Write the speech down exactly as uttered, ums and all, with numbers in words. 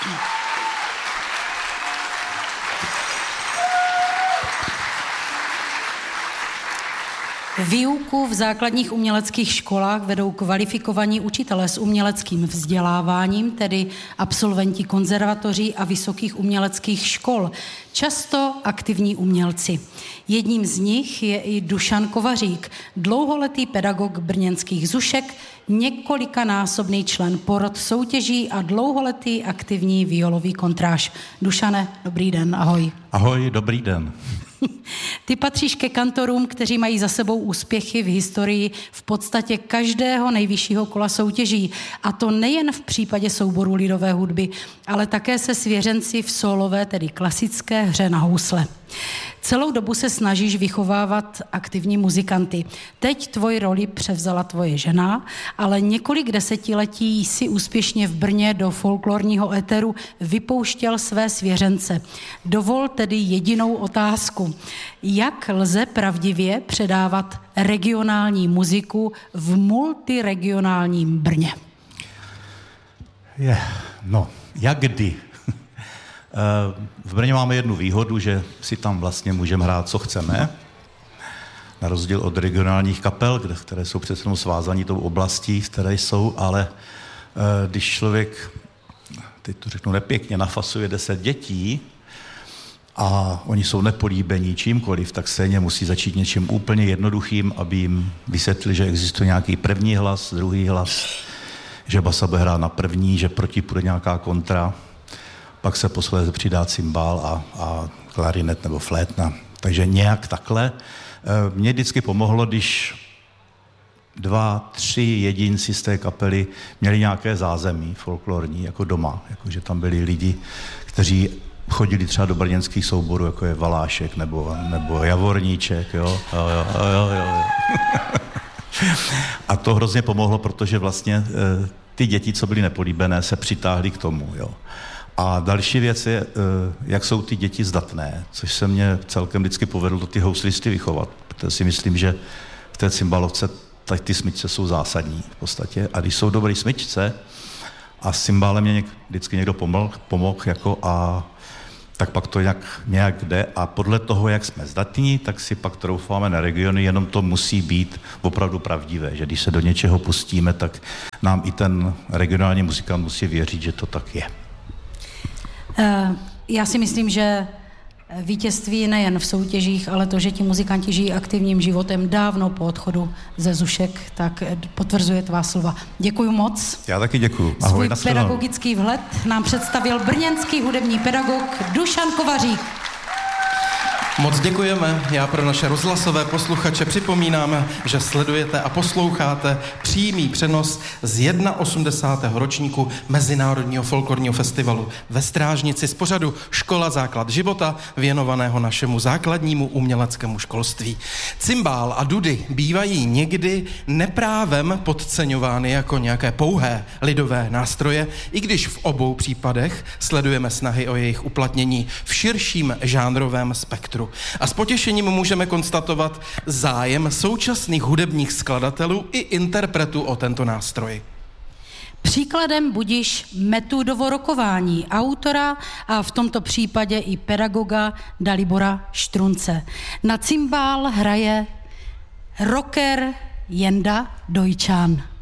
Výuku v základních uměleckých školách vedou kvalifikovaní učitelé s uměleckým vzděláváním, tedy absolventi konzervatoří a vysokých uměleckých škol, často aktivní umělci. Jedním z nich je i Dušan Kovařík, dlouholetý pedagog brněnských Zušek, několikanásobný člen porot soutěží a dlouholetý aktivní violový kontráž. Dušane, dobrý den, ahoj. Ahoj, dobrý den. Ty patříš ke kantorům, kteří mají za sebou úspěchy v historii v podstatě každého nejvyššího kola soutěží. A to nejen v případě souboru lidové hudby, ale také se svěřenci v sólové, tedy klasické hře na housle. Celou dobu se snažíš vychovávat aktivní muzikanty. Teď tvoji roli převzala tvoje žena, ale několik desetiletí si úspěšně v Brně do folklorního éteru vypouštěl své svěřence. Dovol tedy jedinou otázku. Jak lze pravdivě předávat regionální muziku v multiregionálním Brně? Je, no, jak kdy? V Brně máme jednu výhodu, že si tam vlastně můžeme hrát, co chceme, na rozdíl od regionálních kapel, které jsou přece jenom svázaní tou oblastí, v které jsou, ale když člověk, teď to řeknu nepěkně, nafasuje deset dětí a oni jsou nepolíbení čímkoliv, tak stejně musí začít něčím úplně jednoduchým, aby jim vysvětlili, že existuje nějaký první hlas, druhý hlas, že basa bude hrát na první, že proti půjde nějaká kontra, pak se posléze přidá cymbál a, a klarinet nebo flétna. Takže nějak takhle. Mně vždycky pomohlo, když dva, tři jedinci z té kapely měli nějaké zázemí folklorní, jako doma. Jako, že tam byli lidi, kteří chodili třeba do brněnských souborů, jako je Valášek nebo, nebo Javorníček. Jo? Jo, jo, jo, jo. A to hrozně pomohlo, protože vlastně ty děti, co byly nepolíbené, se přitáhly k tomu. Jo? A další věc je, jak jsou ty děti zdatné, což se mně celkem vždycky povedlo ty houslisty vychovat, protože si myslím, že v té cymbalovce tak ty smyčce jsou zásadní v podstatě. A když jsou dobrý smyčce a s cymbálem mě vždycky někdo pomohl, pomohl jako a tak pak to nějak, nějak jde a podle toho, jak jsme zdatní, tak si pak troufáme na regiony, jenom to musí být opravdu pravdivé, že když se do něčeho pustíme, tak nám i ten regionální muzikant musí věřit, že to tak je. Já si myslím, že vítězství nejen v soutěžích, ale to, že ti muzikanti žijí aktivním životem dávno po odchodu ze Zušek, tak potvrzuje tvá slova. Děkuju moc. Já taky děkuju. Ahoj, Svůj pedagogický vhled nám představil brněnský hudební pedagog Dušan Kovařík. Moc děkujeme. Já pro naše rozhlasové posluchače připomínám, že sledujete a posloucháte přímý přenos z osmdesátého prvního ročníku Mezinárodního folklorního festivalu ve Strážnici z pořadu Škola základ života, věnovaného našemu základnímu uměleckému školství. Cymbál a dudy bývají někdy neprávem podceňovány jako nějaké pouhé lidové nástroje, i když v obou případech sledujeme snahy o jejich uplatnění v širším žánrovém spektru. A s potěšením můžeme konstatovat zájem současných hudebních skladatelů i interpretů o tento nástroj. Příkladem budiš Metodovo rokování autora a v tomto případě i pedagoga Dalibora Štrunce. Na cymbál hraje rocker Jenda Dojčán.